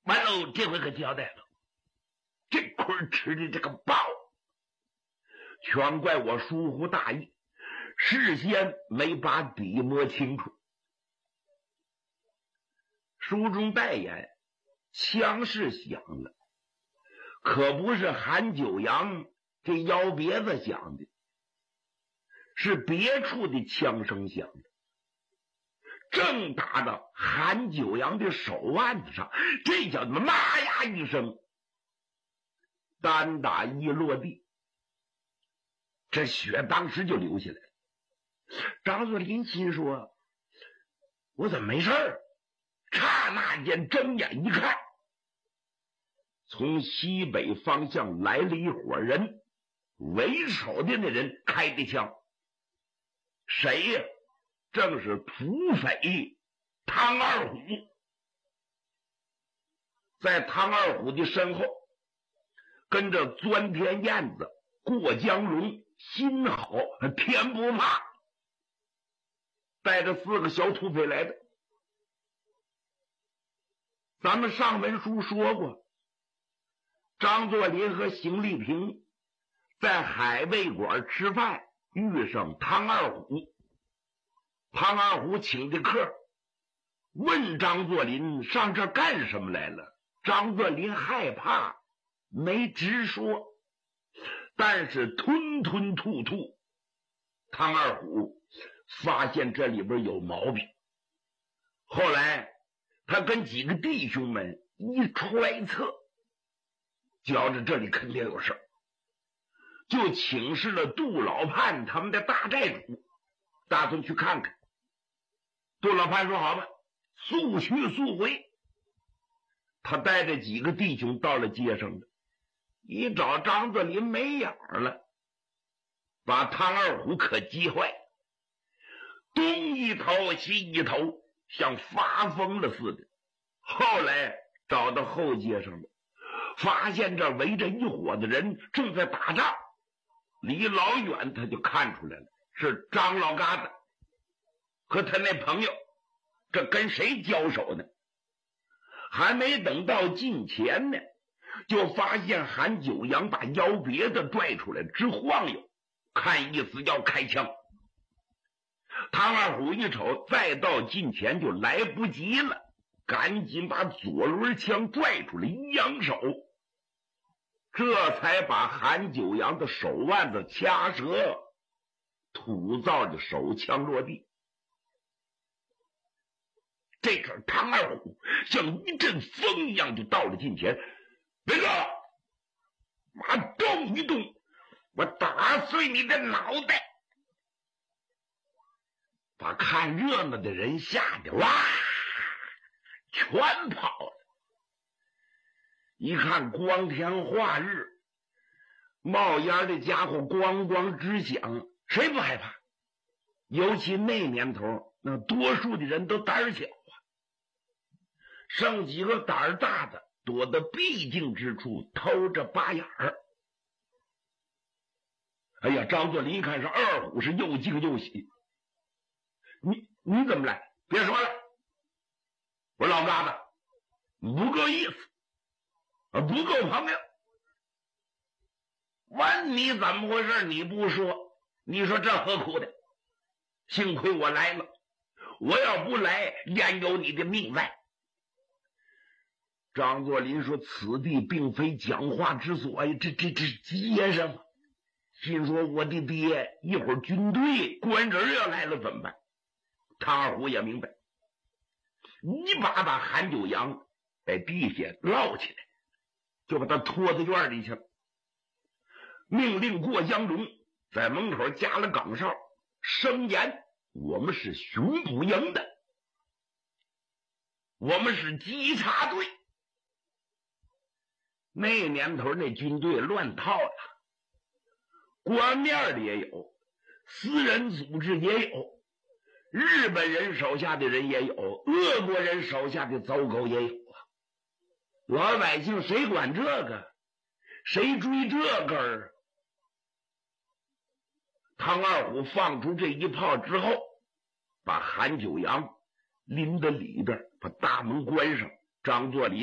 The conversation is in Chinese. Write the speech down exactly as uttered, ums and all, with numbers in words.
完喽，这回可交代了，这亏吃的这个饱，全怪我疏忽大意，事先没把底摸清楚。书中代言，枪是响了，可不是韩九阳这腰别子响的，是别处的枪声响的，正打到韩九阳的手腕子上，这叫妈呀一声，单打一落地，这血当时就流下来了。张作霖心说，我怎么没事儿？刹那间睁眼一看，从西北方向来了一伙人，为首的那人开的枪，谁呀？正是土匪汤二虎。在汤二虎的身后跟着钻天燕子、过江龙、新好、天不怕，带着四个小土匪来的。咱们上文书说过，张作霖和邢立平在海味馆吃饭，遇上汤二虎。汤二虎请的客，问张作霖上这干什么来了。张作霖害怕，没直说，但是吞吞吐吐。汤二虎发现这里边有毛病，后来他跟几个弟兄们一揣测，觉着这里肯定有事，就请示了杜老判他们的大寨主，打算去看看。杜老判说好吧，速去速回。他带着几个弟兄到了街上了，一找张作霖没影了，把汤二虎可急坏了，东一头西一头，像发疯了似的。后来找到后街上了，发现这围着一伙子人正在打仗，离老远他就看出来了，是张老疙瘩和他那朋友，这跟谁交手呢？还没等到近前呢，就发现韩九阳把腰别子拽出来直晃悠，看意思要开枪。汤二虎一瞅，再到近前就来不及了，赶紧把左轮枪拽出来一扬手，这才把韩九阳的手腕子掐折，土造的手枪落地。这时汤二虎像一阵风一样就到了近前，别哥，妈动一动，我打碎你的脑袋！把看热闹的人吓得哇，全跑了。一看光天化日，冒烟的家伙咣咣直响，谁不害怕？尤其那年头，那多数的人都胆儿小啊，剩几个胆儿大的躲到僻静之处偷着巴眼儿。哎呀，张作霖一看是二虎，是又惊又喜。你你怎么来？别说了，我说老疙瘩，不够意思，不够朋友。问你怎么回事你不说，你说这何苦的？幸亏我来了，我要不来连有你的命在。张作霖说，此地并非讲话之所，这这这街上啊，心说我的爹一会儿军队官人要来了怎么办？汤二虎也明白，一把把韩九阳在地下捞起来，就把他拖到院里去了，命令过江龙在门口加了岗哨，声言我们是巡捕营的，我们是稽查队。那年头那军队乱套了，官面的也有，私人组织也有，日本人手下的人也有，俄国人手下的糟狗也有啊。老百姓谁管这个？谁追这个？汤二虎放出这一炮之后，把韩九阳拎到里边，把大门关上。张作霖